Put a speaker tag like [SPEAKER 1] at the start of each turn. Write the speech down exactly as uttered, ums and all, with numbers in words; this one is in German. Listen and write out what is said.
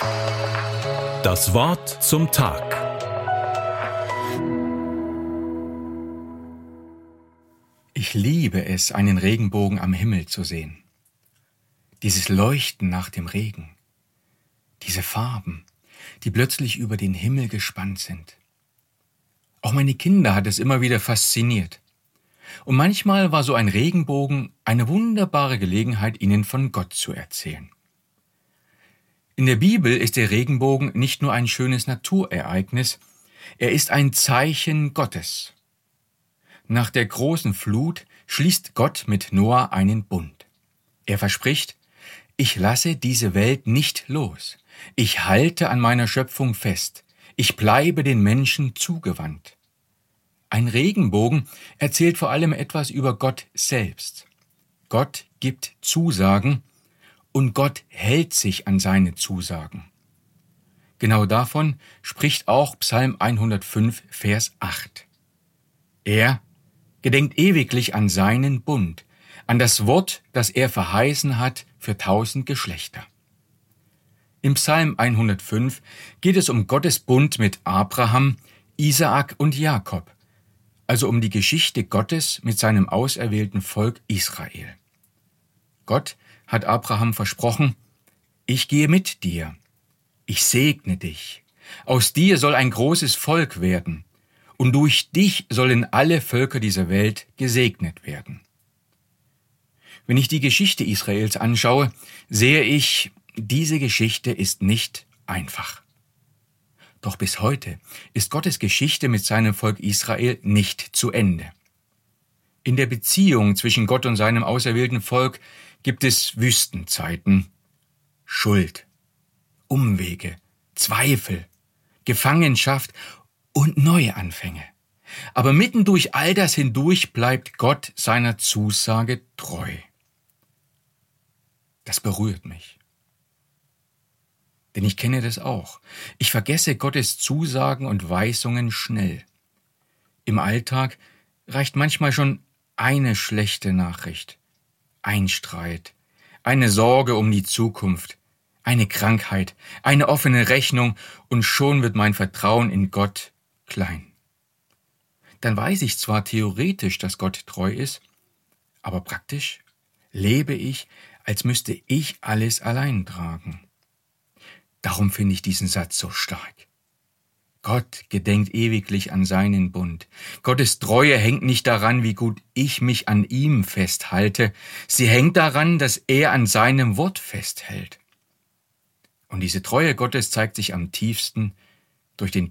[SPEAKER 1] Das Wort zum Tag.
[SPEAKER 2] Ich liebe es, einen Regenbogen am Himmel zu sehen. Dieses Leuchten nach dem Regen. Diese Farben, die plötzlich über den Himmel gespannt sind. Auch meine Kinder hat es immer wieder fasziniert. Und manchmal war so ein Regenbogen eine wunderbare Gelegenheit, ihnen von Gott zu erzählen. In der Bibel ist der Regenbogen nicht nur ein schönes Naturereignis, er ist ein Zeichen Gottes. Nach der großen Flut schließt Gott mit Noah einen Bund. Er verspricht: Ich lasse diese Welt nicht los. Ich halte an meiner Schöpfung fest. Ich bleibe den Menschen zugewandt. Ein Regenbogen erzählt vor allem etwas über Gott selbst. Gott gibt Zusagen und Gott hält sich an seine Zusagen. Genau davon spricht auch Psalm hundertfünf, Vers acht. Er gedenkt ewiglich an seinen Bund, an das Wort, das er verheißen hat für tausend Geschlechter. Im Psalm hundertfünf geht es um Gottes Bund mit Abraham, Isaak und Jakob, also um die Geschichte Gottes mit seinem auserwählten Volk Israel. Gott hat Abraham versprochen: Ich gehe mit dir, ich segne dich, aus dir soll ein großes Volk werden, und durch dich sollen alle Völker dieser Welt gesegnet werden. Wenn ich die Geschichte Israels anschaue, sehe ich, diese Geschichte ist nicht einfach. Doch bis heute ist Gottes Geschichte mit seinem Volk Israel nicht zu Ende. In der Beziehung zwischen Gott und seinem auserwählten Volk gibt es Wüstenzeiten, Schuld, Umwege, Zweifel, Gefangenschaft und Neuanfänge. Aber mitten durch all das hindurch bleibt Gott seiner Zusage treu. Das berührt mich. Denn ich kenne das auch. Ich vergesse Gottes Zusagen und Weisungen schnell. Im Alltag reicht manchmal schon eine schlechte Nachricht, ein Streit, eine Sorge um die Zukunft, eine Krankheit, eine offene Rechnung, und schon wird mein Vertrauen in Gott klein. Dann weiß ich zwar theoretisch, dass Gott treu ist, aber praktisch lebe ich, als müsste ich alles allein tragen. Darum finde ich diesen Satz so stark. Gott gedenkt ewiglich an seinen Bund. Gottes Treue hängt nicht daran, wie gut ich mich an ihm festhalte. Sie hängt daran, dass er an seinem Wort festhält. Und diese Treue Gottes zeigt sich am tiefsten durch den